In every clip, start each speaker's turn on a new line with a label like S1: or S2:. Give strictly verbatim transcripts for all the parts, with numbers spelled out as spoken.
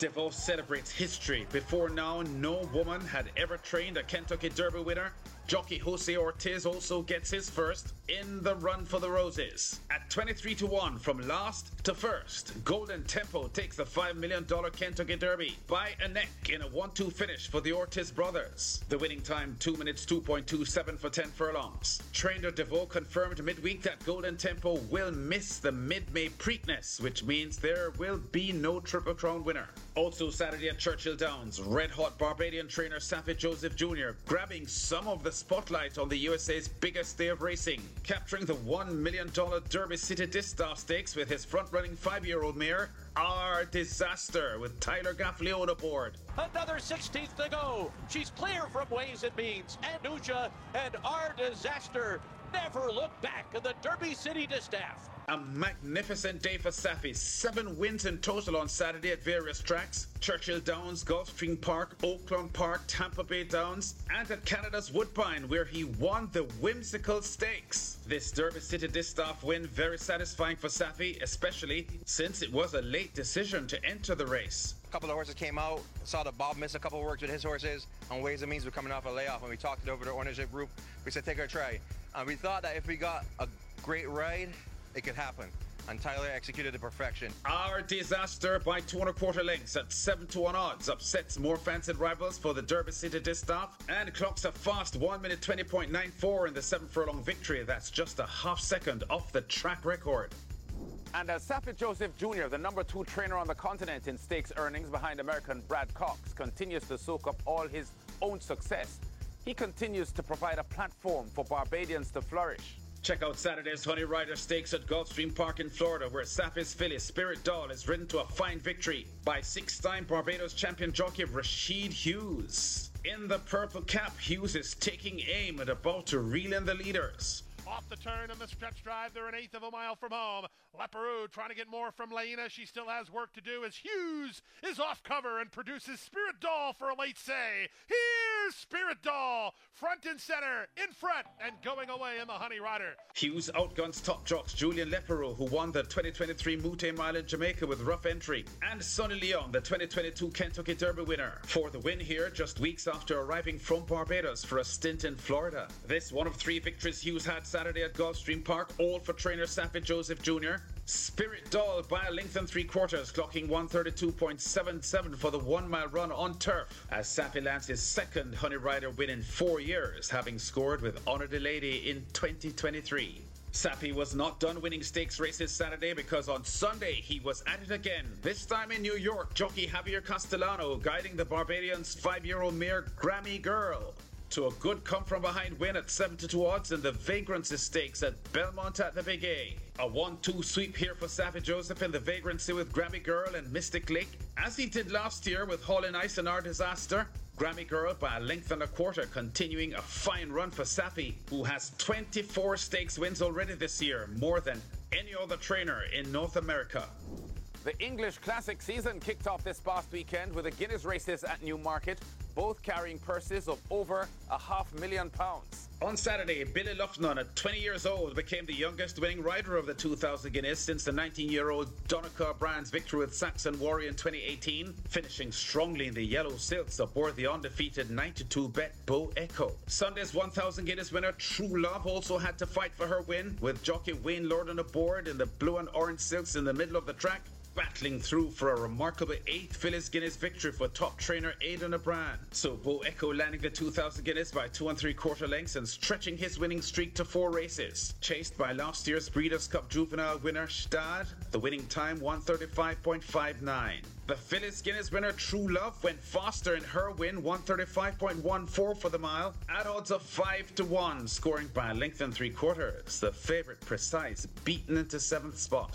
S1: DeVoe celebrates history. Before now, no woman had ever trained a Kentucky Derby winner. Jockey Jose Ortiz also gets his first in the run for the roses. At twenty-three to one from last to first, Golden Tempo takes the five million dollars Kentucky Derby by a neck in a one two finish for the Ortiz brothers. The winning time two minutes two point two seven for ten furlongs. Trainer DeVoe confirmed midweek that Golden Tempo will miss the mid-May Preakness, which means there will be no Triple Crown winner. Also Saturday at Churchill Downs, red-hot Barbadian trainer Saffie Joseph Junior grabbing some of the spotlight on the U S A's biggest day of racing, capturing the one million dollars Derby City Distaff Stakes with his front-running five-year-old mare, Our Disaster, with Tyler Gaffleone aboard.
S2: Another sixteenth to go. She's clear from Ways and Means. Anuja and Our Disaster never look back in the Derby City Distaff.
S1: A magnificent day for Saffie. Seven wins in total on Saturday at various tracks. Churchill Downs, Gulfstream Park, Oakland Park, Tampa Bay Downs, and at Canada's Woodbine, where he won the Whimsical Stakes. This Derby City Distaff win very satisfying for Saffie, especially since it was a late decision to enter the race.
S3: A couple of horses came out, saw that Bob missed a couple of works with his horses, and Ways and Means were coming off a layoff. When we talked it over to the ownership group, we said take our try. And we thought that if we got a great ride, it could happen. And Tyler executed to perfection.
S1: Our Disaster by two and a quarter lengths at seven to one odds upsets more fancied rivals for the Derby City Distaff and clocks a fast one minute twenty point nine four in the seven furlong victory. That's just a half second off the track record.
S4: And as Saffie Joseph Junior, the number two trainer on the continent in stakes earnings behind American Brad Cox, continues to soak up all his own success, he continues to provide a platform for Barbadians to flourish.
S1: Check out Saturday's Honey Rider Stakes at Gulfstream Park in Florida, where Saffie's filly Spirit Doll is ridden to a fine victory by six-time Barbados champion jockey Rashid Hughes. In the purple cap, Hughes is taking aim and about to reel in the leaders.
S5: Off the turn in the stretch drive, they're an eighth of a mile from home. Leparoux trying to get more from Laina. She still has work to do as Hughes is off cover and produces Spirit Doll for a late say. Here's Spirit Doll, front and center, in front, and going away in the Honey Rider.
S1: Hughes outguns top jocks Julian Leparoux, who won the twenty twenty-three Moute Mile in Jamaica with rough entry, and Sonny Leon, the twenty twenty-two Kentucky Derby winner, for the win here just weeks after arriving from Barbados for a stint in Florida. This one of three victories Hughes had Saturday at Gulfstream Park, all for trainer Saffie Joseph Junior Spirit Doll by a length and three quarters, clocking one thirty-two point seven seven for the one mile run on turf, as Saffie lands his second Honey Rider win in four years, having scored with Honor the Lady in twenty twenty-three. Saffie was not done winning stakes races Saturday because on Sunday he was at it again, this time in New York. Jockey Javier Castellano guiding the Barbadians' five-year-old mare Grammy Girl to a good come-from-behind win at seven to two odds in the Vagrancy Stakes at Belmont at the Big A. A one two sweep here for Saffie Joseph in the Vagrancy with Grammy Girl and Mystic Lake, as he did last year with Haulin' Ice and Our Disaster. Grammy Girl by a length and a quarter, continuing a fine run for Saffie, who has twenty-four stakes wins already this year, more than any other trainer in North America.
S4: The English Classic season kicked off this past weekend with the Guinness races at Newmarket, both carrying purses of over a half million pounds.
S1: On Saturday, Billy Luffnon, at twenty years old, became the youngest winning rider of the two thousand Guinness since the nineteen-year-old Donica O'Brien's victory with Saxon Warrior in twenty eighteen, finishing strongly in the yellow silks aboard the undefeated ninety-two bet Bo Echo. Sunday's one thousand Guinness winner True Love also had to fight for her win, with jockey Wayne Lordan aboard in the blue and orange silks in the middle of the track, battling through for a remarkable eighth Phyllis Guinness victory for top trainer Aidan O'Brien. So Bo Echo landing the two thousand Guinness by two and three quarter lengths and stretching his winning streak to four races. Chased by last year's Breeders' Cup Juvenile winner Stad, the winning time one thirty-five point five nine. The Phyllis Guinness winner True Love went faster in her win, one thirty-five point one four for the mile, at odds of five to one, scoring by a length and three quarters. The favourite Precise beaten into seventh spot.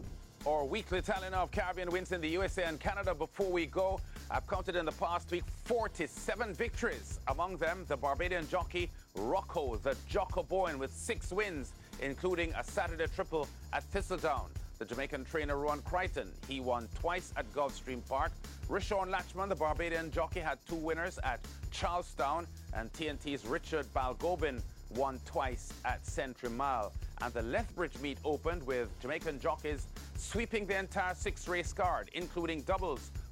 S4: Our weekly tally of Caribbean wins in the U S A and Canada. Before we go, I've counted in the past week forty-seven victories. Among them, the Barbadian jockey Rocco, the Jocko Boyne, with six wins, including a Saturday triple at Thistledown. The Jamaican trainer Ron Crichton, he won twice at Gulfstream Park. Rishon Latchman, the Barbadian jockey, had two winners at Charlestown, and T N T's Richard Balgobin won twice at Century Mile. And the Lethbridge meet opened with Jamaican jockeys sweeping the entire six-race card, including doubles